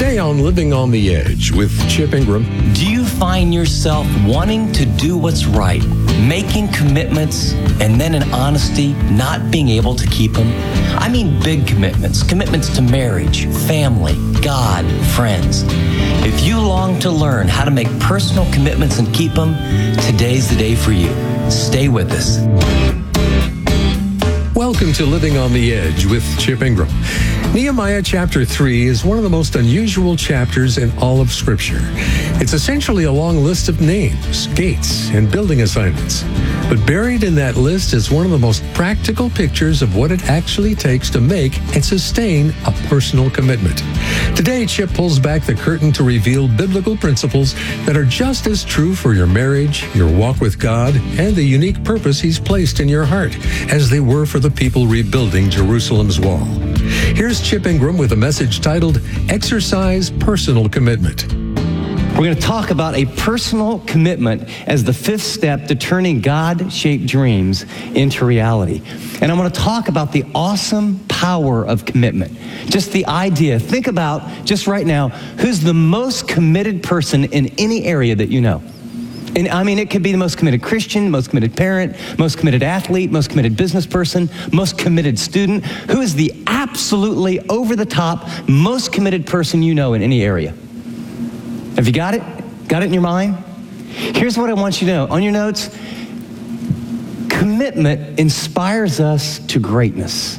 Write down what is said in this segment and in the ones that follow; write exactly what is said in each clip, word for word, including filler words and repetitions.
Today on Living on the Edge with Chip Ingram. Do you find yourself wanting to do what's right, making commitments, and then in honesty, not being able to keep them? I mean big commitments, commitments to marriage, family, God, friends. If you long to learn how to make personal commitments and keep them, today's the day for you. Stay with us. Welcome to Living on the Edge with Chip Ingram. Nehemiah chapter three is one of the most unusual chapters in all of Scripture. It's essentially a long list of names, gates, and building assignments. But buried in that list is one of the most practical pictures of what it actually takes to make and sustain a personal commitment. Today, Chip pulls back the curtain to reveal biblical principles that are just as true for your marriage, your walk with God, and the unique purpose He's placed in your heart, as they were for the people rebuilding Jerusalem's wall. Here's Chip Ingram with a message titled, Exercise Personal Commitment. We're going to talk about a personal commitment as the fifth step to turning God-shaped dreams into reality. And I'm going to talk about the awesome power of commitment. Just the idea. Think about, just right now, who's the most committed person in any area that you know? And I mean, it could be the most committed Christian, most committed parent, most committed athlete, most committed business person, most committed student. Who is the absolutely over-the-top, most committed person you know in any area? Have you got it? Got it in your mind? Here's what I want you to know. On your notes, commitment inspires us to greatness.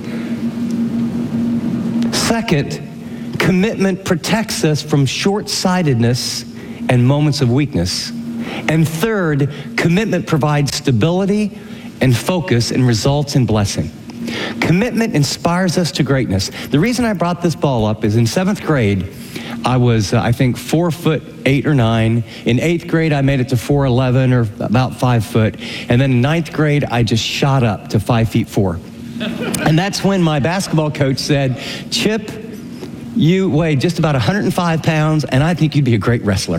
Second, commitment protects us from short-sightedness and moments of weakness. And third, commitment provides stability and focus and results in blessing. Commitment inspires us to greatness. The reason I brought this ball up is in seventh grade, I was, uh, I think, four foot eight or nine. In eighth grade, I made it to four eleven or about five foot. And then in ninth grade, I just shot up to five feet four. And that's when my basketball coach said, Chip, you weigh just about one hundred five pounds, and I think you'd be a great wrestler.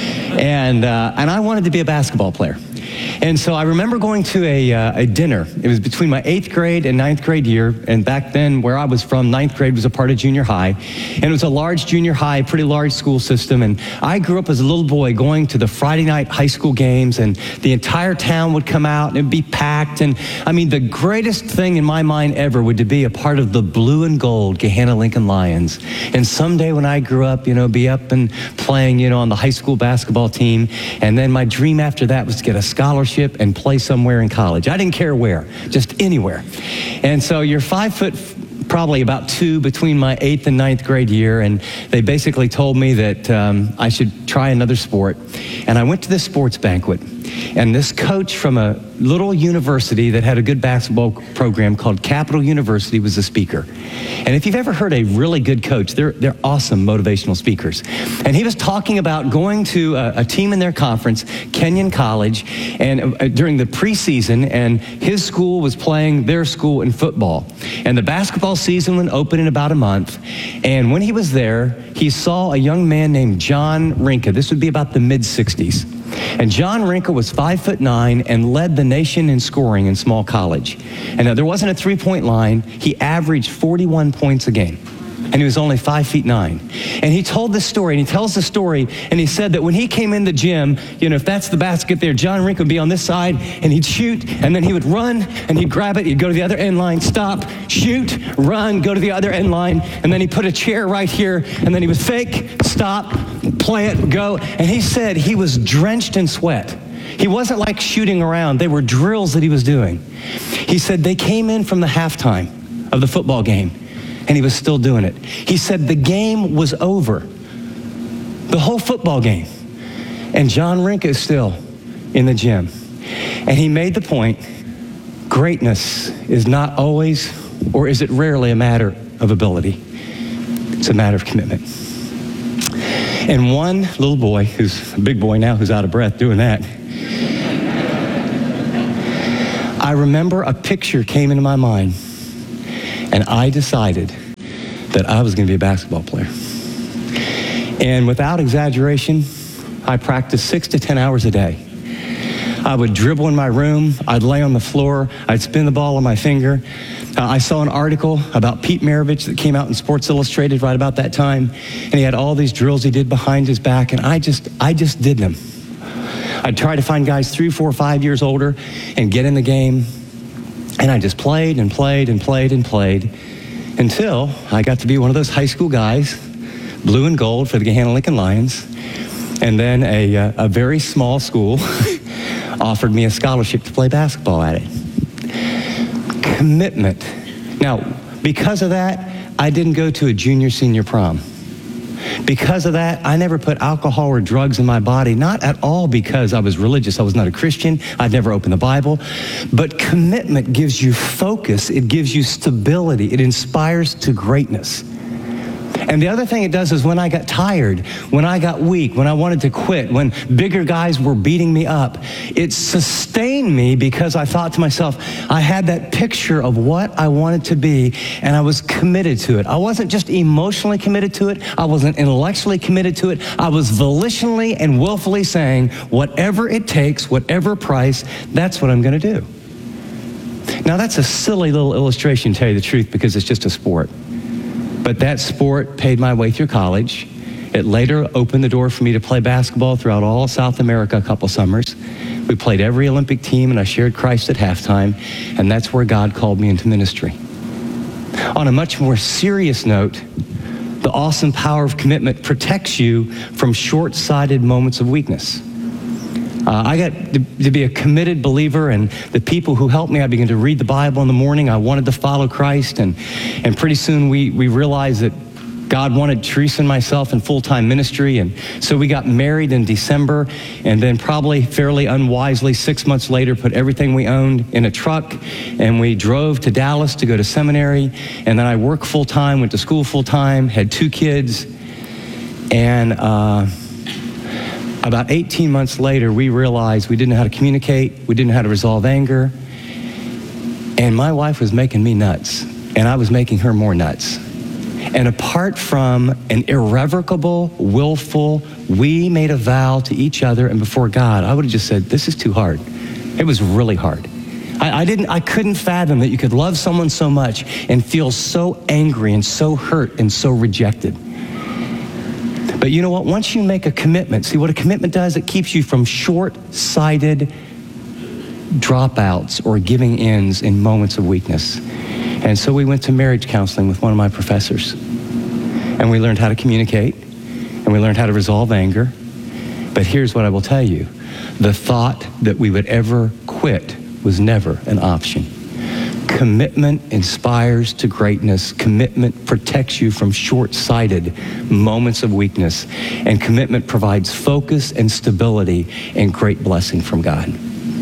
And uh, and I wanted to be a basketball player. And so I remember going to a, uh, a dinner. It was between my eighth grade and ninth grade year. And back then, where I was from, ninth grade was a part of junior high. And it was a large junior high, pretty large school system. And I grew up as a little boy going to the Friday night high school games. And the entire town would come out and it'd be packed. And I mean, the greatest thing in my mind ever would to be a part of the blue and gold Gahanna Lincoln Lions. And someday when I grew up, you know, be up and playing, you know, on the high school basketball team. And then my dream after that was to get a scholarship and play somewhere in college. I didn't care where, just anywhere. And so you're five foot, probably about two between my eighth and ninth grade year, and they basically told me that um, I should try another sport. And I went to this sports banquet, and this coach from a little university that had a good basketball program called Capital University was the speaker. And if you've ever heard a really good coach, they're, they're awesome motivational speakers. And he was talking about going to a, a team in their conference, Kenyon College, and uh, during the preseason, and his school was playing their school in football. And the basketball season would open in about a month. And when he was there, he saw a young man named John Rinka. This would be about the mid sixties. And John Rinka was five foot nine and led the nation in scoring in small college. And now there wasn't a three-point line. He averaged forty-one points a game. And he was only five feet nine. And he told this story, and he tells the story, and he said that when he came in the gym, you know, if that's the basket there, John Rinka would be on this side, and he'd shoot, and then he would run, and he'd grab it, he'd go to the other end line, stop, shoot, run, go to the other end line, and then he'd put a chair right here, and then he would fake, stop, plant, go. And he said he was drenched in sweat. He wasn't like shooting around. They were drills that he was doing. He said they came in from the halftime of the football game, and he was still doing it. He said the game was over, the whole football game, and John Rinka is still in the gym. And he made the point, greatness is not always, or is it rarely, a matter of ability. It's a matter of commitment. And one little boy, who's a big boy now, who's out of breath doing that, I remember a picture came into my mind, and I decided that I was going to be a basketball player. And without exaggeration, I practiced six to ten hours a day. I would dribble in my room, I'd lay on the floor, I'd spin the ball on my finger. Uh, I saw an article about Pete Maravich that came out in Sports Illustrated right about that time, and he had all these drills he did behind his back, and I just, I just did them. I'd try to find guys three, four, five years older and get in the game, and I just played and played and played and played until I got to be one of those high school guys, blue and gold for the Gahanna Lincoln Lions, and then a, uh, a very small school offered me a scholarship to play basketball at it. Commitment. Now, because of that, I didn't go to a junior senior prom. Because of that, I never put alcohol or drugs in my body, not at all because I was religious. I was not a Christian. I'd never opened the Bible. But commitment gives you focus. It gives you stability. It inspires to greatness. And the other thing it does is when I got tired, when I got weak, when I wanted to quit, when bigger guys were beating me up, it sustained me because I thought to myself, I had that picture of what I wanted to be, and I was committed to it. I wasn't just emotionally committed to it. I wasn't intellectually committed to it. I was volitionally and willfully saying, whatever it takes, whatever price, that's what I'm going to do. Now, that's a silly little illustration, to tell you the truth, because it's just a sport. But that sport paid my way through college. It later opened the door for me to play basketball throughout all South America a couple summers. We played every Olympic team, and I shared Christ at halftime, and that's where God called me into ministry. On a much more serious note, the awesome power of commitment protects you from short-sighted moments of weakness. Uh, I got to, to be a committed believer, and the people who helped me, I began to read the Bible in the morning. I wanted to follow Christ, and, and pretty soon we, we realized that God wanted Teresa and myself in full-time ministry, and so we got married in December, and then probably fairly unwisely, six months later, put everything we owned in a truck, and we drove to Dallas to go to seminary, and then I worked full-time, went to school full-time, had two kids, and uh, about eighteen months later, we realized we didn't know how to communicate, we didn't know how to resolve anger, and my wife was making me nuts, and I was making her more nuts. And apart from an irrevocable, willful, we made a vow to each other and before God, I would have just said, this is too hard. It was really hard. I, I didn't, I couldn't fathom that you could love someone so much and feel so angry and so hurt and so rejected. But you know what? Once you make a commitment, see what a commitment does? It keeps you from short-sighted dropouts or giving ins in moments of weakness. And so we went to marriage counseling with one of my professors. And we learned how to communicate. And we learned how to resolve anger. But here's what I will tell you. The thought that we would ever quit was never an option. Commitment inspires to greatness. Commitment protects you from short-sighted moments of weakness. And commitment provides focus and stability and great blessing from God.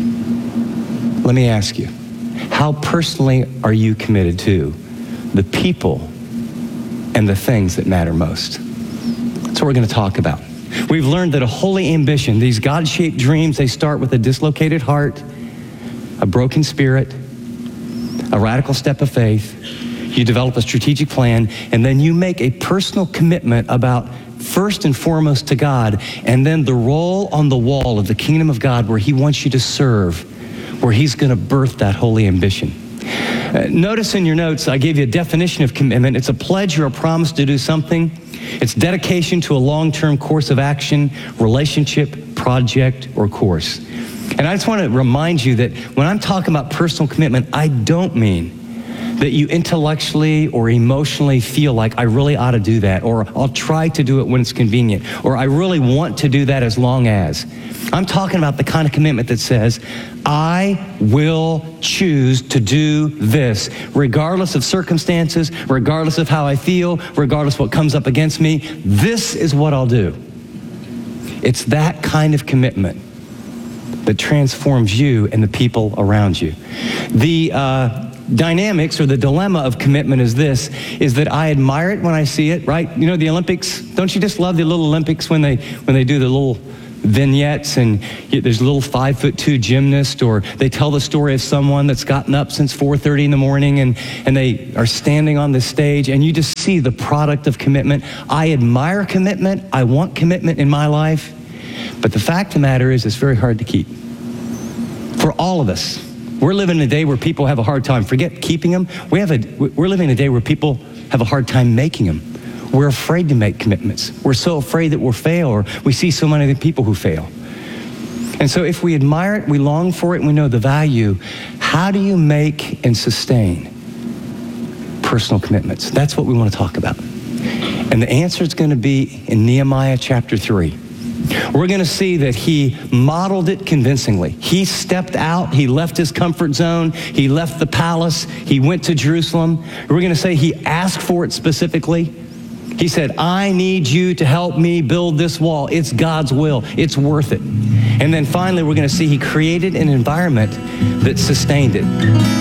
Let me ask you, how personally are you committed to the people and the things that matter most? That's what we're going to talk about. We've learned that a holy ambition, these God-shaped dreams, they start with a dislocated heart, a broken spirit, a radical step of faith. You develop a strategic plan, and then you make a personal commitment about first and foremost to God, and then the role on the wall of the kingdom of God where he wants you to serve, where he's going to birth that holy ambition. Uh, notice in your notes, I gave you a definition of commitment. It's a pledge or a promise to do something. It's dedication to a long-term course of action, relationship, project, or course. And I just want to remind you that when I'm talking about personal commitment, I don't mean that you intellectually or emotionally feel like I really ought to do that, or I'll try to do it when it's convenient, or I really want to do that as long as. I'm talking about the kind of commitment that says, I will choose to do this, regardless of circumstances, regardless of how I feel, regardless of what comes up against me. This is what I'll do. It's that kind of commitment that transforms you and the people around you. The uh, dynamics or the dilemma of commitment is this, is that I admire it when I see it, right? You know, the Olympics, don't you just love the little Olympics when they when they do the little vignettes and there's a little five foot two gymnast, or they tell the story of someone that's gotten up since four thirty in the morning and, and they are standing on the stage, and you just see the product of commitment. I admire commitment. I want commitment in my life. But the fact of the matter is, it's very hard to keep. For all of us, We're living in a day where people have a hard time. Forget keeping them. We have a, we're living in a day where people have a hard time making them. We're afraid to make commitments. We're so afraid that we'll fail, or we see so many people who fail. And so if we admire it, we long for it, and we know the value, how do you make and sustain personal commitments? That's what we want to talk about. And the answer is going to be in Nehemiah chapter three. We're going to see that he modeled it convincingly. He stepped out. He left his comfort zone. He left the palace. He went to Jerusalem. We're going to say he asked for it specifically. He said, I need you to help me build this wall. It's God's will. It's worth it. And then finally, we're going to see he created an environment that sustained it.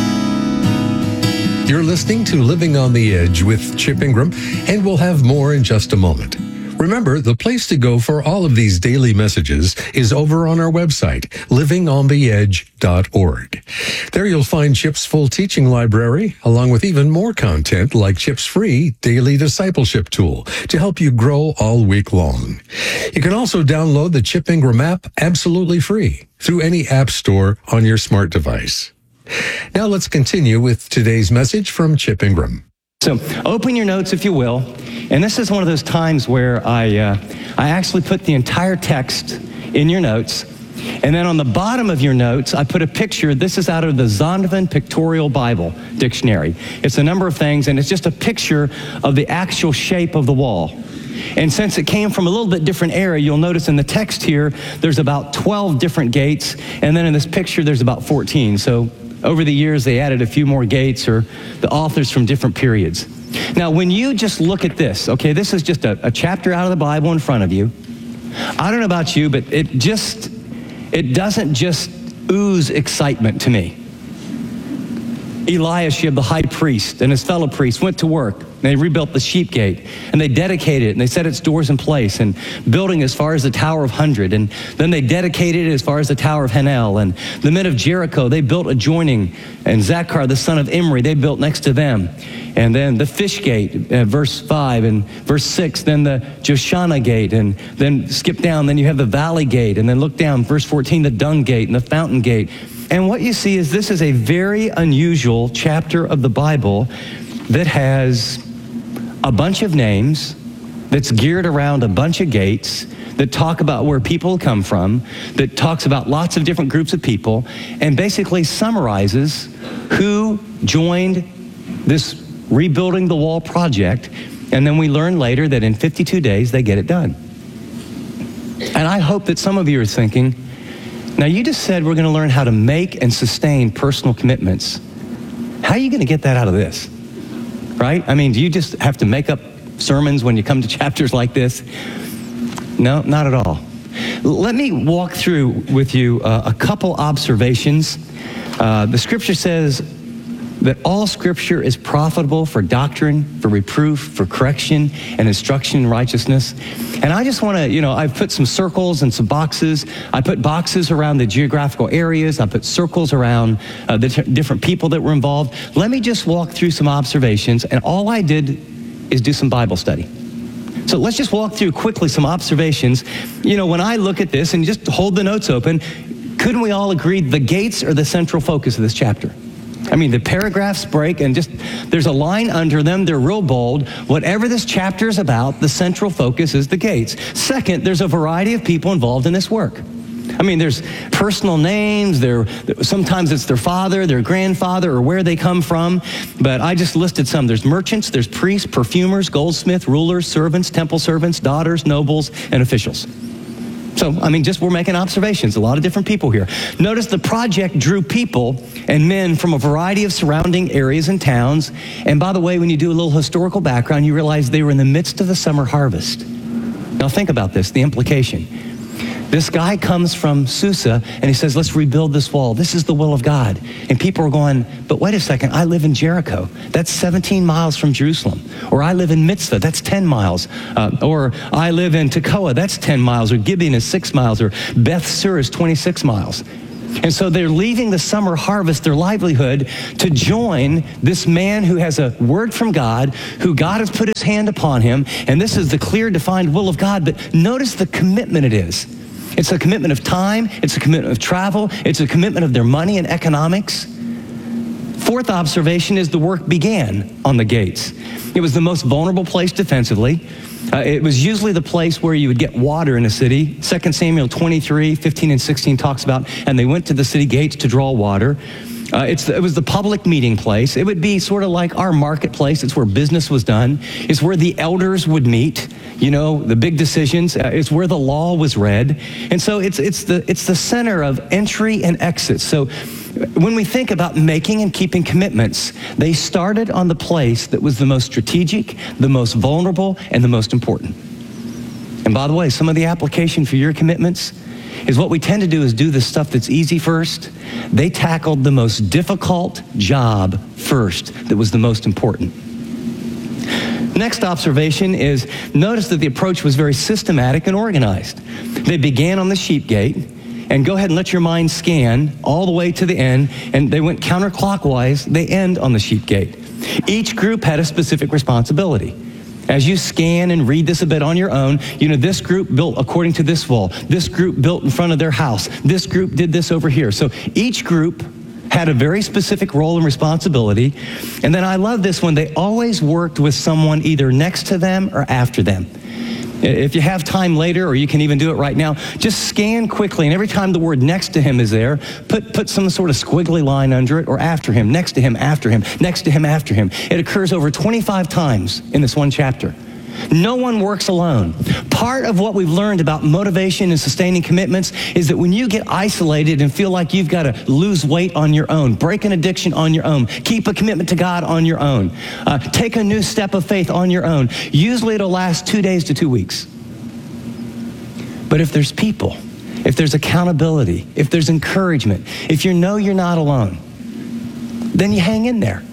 You're listening to Living on the Edge with Chip Ingram, and we'll have more in just a moment. Remember, the place to go for all of these daily messages is over on our website, living on the edge dot org. There you'll find Chip's full teaching library, along with even more content like Chip's free daily discipleship tool to help you grow all week long. You can also download the Chip Ingram app absolutely free through any app store on your smart device. Now let's continue with today's message from Chip Ingram. So open your notes, if you will. And this is one of those times where I, uh, I actually put the entire text in your notes. And then on the bottom of your notes, I put a picture. This is out of the Zondervan Pictorial Bible Dictionary. It's a number of things, and it's just a picture of the actual shape of the wall. And since it came from a little bit different era, you'll notice in the text here, there's about twelve different gates. And then in this picture, there's about fourteen. So over the years, they added a few more gates, or the authors from different periods. Now, when you just look at this, okay, this is just a, a chapter out of the Bible in front of you. I don't know about you, but it just, it doesn't just ooze excitement to me. Eliashib, the high priest, and his fellow priests went to work. They rebuilt the sheep gate, and they dedicated it, and they set its doors in place, and building as far as the Tower of Hundred, and then they dedicated it as far as the Tower of Hanel, and the men of Jericho, they built adjoining, and Zachar, the son of Imri, they built next to them, and then the fish gate, uh, verse five, and verse six, then the Joshana gate, and then skip down, then you have the valley gate, and then look down, verse fourteen, the dung gate, and the fountain gate. And what you see is this is a very unusual chapter of the Bible that has a bunch of names, that's geared around a bunch of gates, that talk about where people come from, that talks about lots of different groups of people, and basically summarizes who joined this rebuilding the wall project. And then we learn later that in fifty-two days, they get it done. And I hope that some of you are thinking, now you just said we're going to learn how to make and sustain personal commitments. How are you going to get that out of this? Right? I mean, do you just have to make up sermons when you come to chapters like this? No, not at all. Let me walk through with you uh, a couple observations. Uh, the scripture says that all scripture is profitable for doctrine, for reproof, for correction, and instruction in righteousness. And I just want to, you know, I've put some circles and some boxes. I put boxes around the geographical areas. I put circles around uh, the t- different people that were involved. Let me just walk through some observations. And all I did is do some Bible study. So let's just walk through quickly some observations. You know, when I look at this and just hold the notes open, couldn't we all agree the gates are the central focus of this chapter? I mean, the paragraphs break and just, there's a line under them. They're real bold. Whatever this chapter is about, the central focus is the gates. Second, there's a variety of people involved in this work. I mean, there's personal names. There, sometimes it's their father, their grandfather, or where they come from. But I just listed some. There's merchants, there's priests, perfumers, goldsmiths, rulers, servants, temple servants, daughters, nobles, and officials. So, I mean, just we're making observations, a lot of different people here. Notice the project drew people and men from a variety of surrounding areas and towns. And by the way, when you do a little historical background, you realize they were in the midst of the summer harvest. Now think about this, the implication. This guy comes from Susa and he says, let's rebuild this wall. This is the will of God. And people are going, but wait a second, I live in Jericho. That's seventeen miles from Jerusalem. Or I live in Mitzvah, that's ten miles. Uh, or I live in Tekoa, that's ten miles. Or Gibeon is six miles. Or Beth Sur is twenty-six miles. And so they're leaving the summer harvest, their livelihood, to join this man who has a word from God, who God has put his hand upon him. And this is the clear, defined will of God. But notice the commitment it is. It's a commitment of time. It's a commitment of travel. It's a commitment of their money and economics. Fourth observation is the work began on the gates. It was the most vulnerable place defensively. Uh, it was usually the place where you would get water in a city. Second Samuel twenty-three, fifteen and sixteen talks about, and they went to the city gates to draw water. Uh, it's the, it was the public meeting place. It would be sort of like our marketplace. It's where business was done. It's where the elders would meet, you know, the big decisions. Uh, it's where the law was read. And so it's, it's, the, it's the center of entry and exit. So when we think about making and keeping commitments, they started on the place that was the most strategic, the most vulnerable, and the most important. And by the way, some of the application for your commitments is what we tend to do is do the stuff that's easy first. They tackled the most difficult job first that was the most important. Next observation is notice that the approach was very systematic and organized. They began on the sheep gate, and go ahead and let your mind scan all the way to the end, and they went counterclockwise. They end on the sheep gate. Each group had a specific responsibility. As you scan and read this a bit on your own, you know, this group built according to this wall. This group built in front of their house. This group did this over here. So each group had a very specific role and responsibility. And then I love this one. They always worked with someone either next to them or after them. If you have time later, or you can even do it right now, just scan quickly, and every time the word next to him is there, put, put some sort of squiggly line under it, or after him, next to him, after him, next to him, after him. It occurs over twenty-five times in this one chapter. No one works alone. Part of what we've learned about motivation and sustaining commitments is that when you get isolated and feel like you've got to lose weight on your own, break an addiction on your own, keep a commitment to God on your own, uh, take a new step of faith on your own, usually it'll last two days to two weeks. But if there's people, if there's accountability, if there's encouragement, if you know you're not alone, then you hang in there.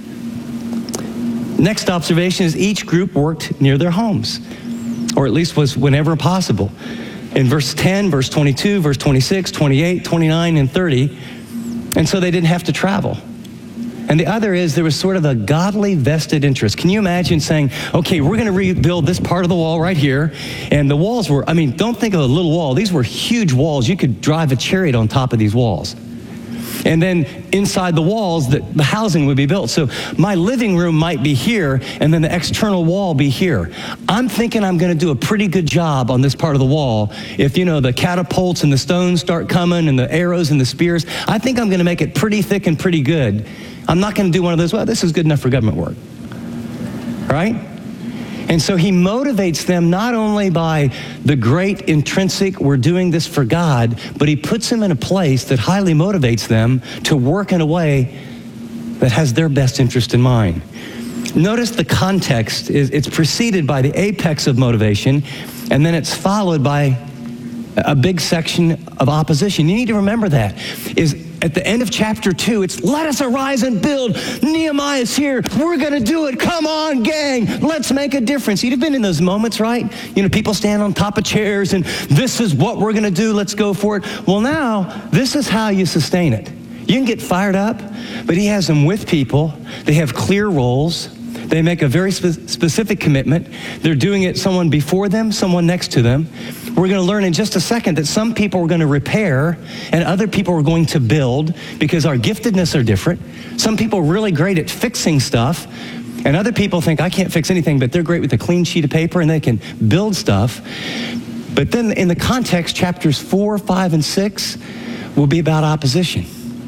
Next observation is each group worked near their homes, or at least was whenever possible. In verse ten, verse twenty-two, verse twenty-six, twenty-eight, twenty-nine, and thirty, and so they didn't have to travel. And the other is there was sort of a godly vested interest. Can you imagine saying, okay, we're going to rebuild this part of the wall right here, and the walls were, I mean, don't think of a little wall. These were huge walls. You could drive a chariot on top of these walls. And then inside the walls, the, the housing would be built. So my living room might be here, and then the external wall be here. I'm thinking I'm going to do a pretty good job on this part of the wall. If, you know, the catapults and the stones start coming and the arrows and the spears, I think I'm going to make it pretty thick and pretty good. I'm not going to do one of those, well, this is good enough for government work. Right? And so he motivates them not only by the great intrinsic, we're doing this for God, but he puts them in a place that highly motivates them to work in a way that has their best interest in mind. Notice the context is it's preceded by the apex of motivation, and then it's followed by a big section of opposition. You need to remember that. Is at the end of chapter two, it's let us arise and build. Nehemiah's here. We're going to do it. Come on, gang. Let's make a difference. You've been in those moments, right? You know, people stand on top of chairs and this is what we're going to do. Let's go for it. Well, now, this is how you sustain it. You can get fired up, but he has them with people. They have clear roles. They make a very spe- specific commitment. They're doing it someone before them, someone next to them. We're going to learn in just a second that some people are going to repair and other people are going to build because our giftedness are different. Some people are really great at fixing stuff, and other people think, I can't fix anything, but they're great with a clean sheet of paper and they can build stuff. But then in the context, chapters four, five, and six will be about opposition.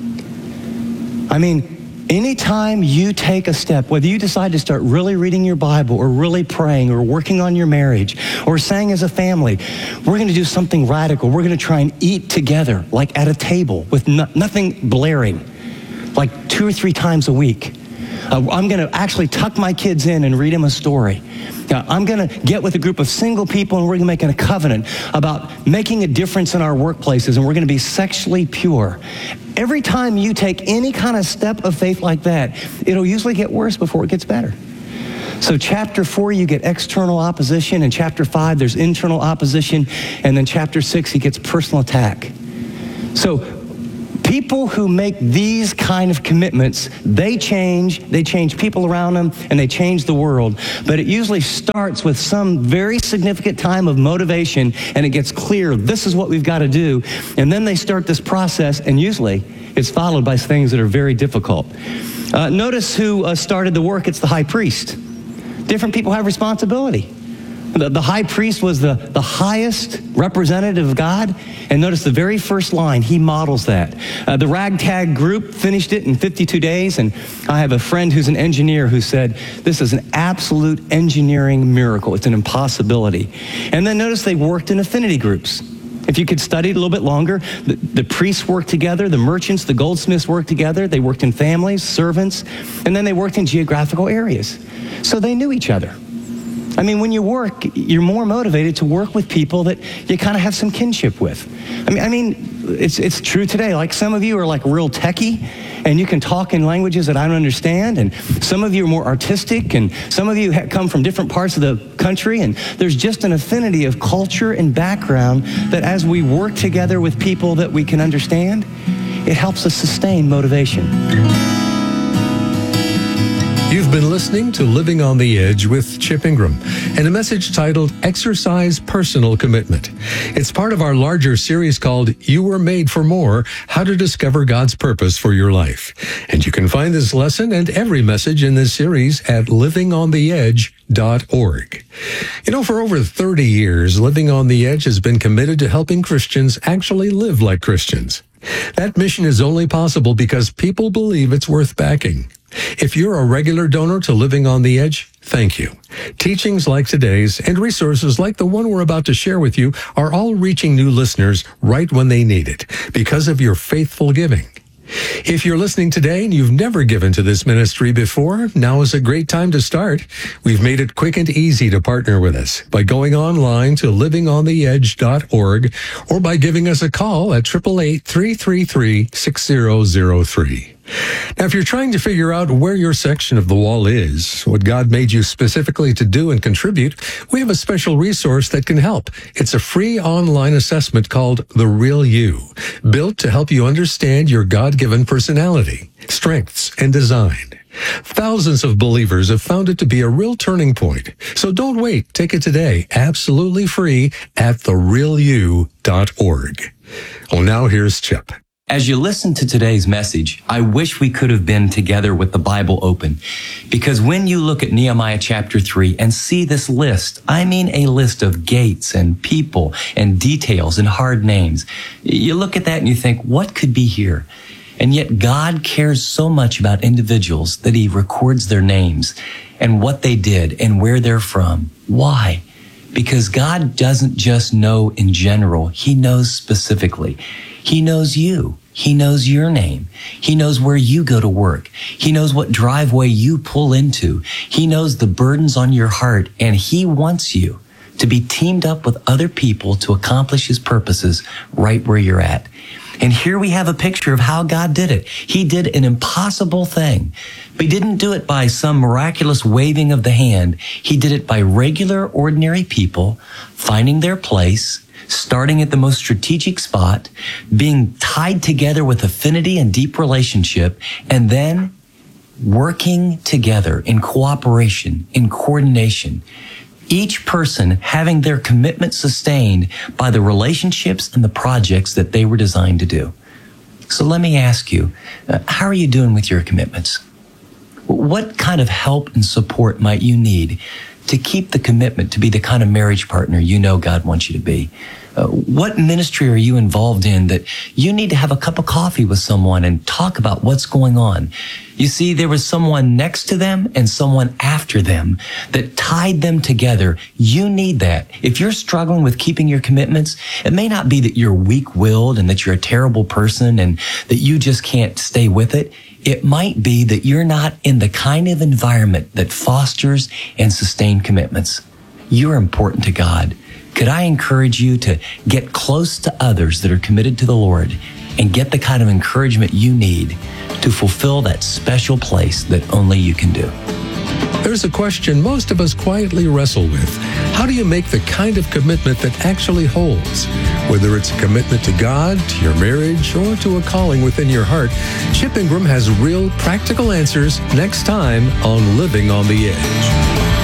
I mean, anytime you take a step, whether you decide to start really reading your Bible or really praying or working on your marriage or saying as a family, we're going to do something radical. We're going to try and eat together, like at a table with no, nothing blaring, like two or three times a week. Uh, I'm going to actually tuck my kids in and read them a story. Now, I'm going to get with a group of single people and we're going to make a covenant about making a difference in our workplaces, and we're going to be sexually pure. Every time you take any kind of step of faith like that, it'll usually get worse before it gets better. So chapter four, you get external opposition. In chapter five, there's internal opposition. And then chapter six, he gets personal attack. So People who make these kind of commitments, they change, they change people around them, and they change the world. But it usually starts with some very significant time of motivation, and it gets clear, this is what we've got to do. And then they start this process, and usually it's followed by things that are very difficult. Uh, notice who uh, started the work. It's the high priest. Different people have responsibility. The, the high priest was the, the highest representative of God. And notice the very first line, he models that. Uh, the ragtag group finished it in fifty-two days. And I have a friend who's an engineer who said, this is an absolute engineering miracle. It's an impossibility. And then notice they worked in affinity groups. If you could study it a little bit longer, the, the priests worked together, the merchants, the goldsmiths worked together. They worked in families, servants, and then they worked in geographical areas. So they knew each other. I mean, when you work, you're more motivated to work with people that you kind of have some kinship with. I mean, I mean, it's it's true today. Like some of you are like real techie, and you can talk in languages that I don't understand, and some of you are more artistic, and some of you ha- come from different parts of the country, and there's just an affinity of culture and background that as we work together with people that we can understand, it helps us sustain motivation. You've been listening to Living on the Edge with Chip Ingram and a message titled Exercise Personal Commitment. It's part of our larger series called You Were Made for More, How to Discover God's Purpose for Your Life. And you can find this lesson and every message in this series at living on the edge dot org. You know, for over thirty years, Living on the Edge has been committed to helping Christians actually live like Christians. That mission is only possible because people believe it's worth backing. If you're a regular donor to Living on the Edge, thank you. Teachings like today's and resources like the one we're about to share with you are all reaching new listeners right when they need it because of your faithful giving. If you're listening today and you've never given to this ministry before, now is a great time to start. We've made it quick and easy to partner with us by going online to living on the edge dot org or by giving us a call at eight eight eight, three three three, six zero zero three. Now, if you're trying to figure out where your section of the wall is, what God made you specifically to do and contribute, we have a special resource that can help. It's a free online assessment called The Real You, built to help you understand your God-given personality, strengths, and design. Thousands of believers have found it to be a real turning point. So don't wait. Take it today, absolutely free, at the real you dot org. Well, now here's Chip. As you listen to today's message, I wish we could have been together with the Bible open. Because when you look at Nehemiah chapter three and see this list, I mean a list of gates and people and details and hard names, you look at that and you think, what could be here? And yet God cares so much about individuals that he records their names and what they did and where they're from. Why? Because God doesn't just know in general, he knows specifically. He knows you. He knows your name. He knows where you go to work. He knows what driveway you pull into. He knows the burdens on your heart, and he wants you to be teamed up with other people to accomplish his purposes right where you're at. And here we have a picture of how God did it. He did an impossible thing, but he didn't do it by some miraculous waving of the hand. He did it by regular, ordinary people finding their place, starting at the most strategic spot, being tied together with affinity and deep relationship, and then working together in cooperation, in coordination. Each person having their commitment sustained by the relationships and the projects that they were designed to do. So let me ask you, uh, how are you doing with your commitments? What kind of help and support might you need to keep the commitment to be the kind of marriage partner you know God wants you to be? Uh, what ministry are you involved in that you need to have a cup of coffee with someone and talk about what's going on? You see, there was someone next to them and someone after them that tied them together. You need that. If you're struggling with keeping your commitments, it may not be that you're weak-willed and that you're a terrible person and that you just can't stay with it. It might be that you're not in the kind of environment that fosters and sustains commitments. You're important to God. Could I encourage you to get close to others that are committed to the Lord and get the kind of encouragement you need to fulfill that special place that only you can do? There's a question most of us quietly wrestle with. How do you make the kind of commitment that actually holds? Whether it's a commitment to God, to your marriage, or to a calling within your heart, Chip Ingram has real practical answers next time on Living on the Edge.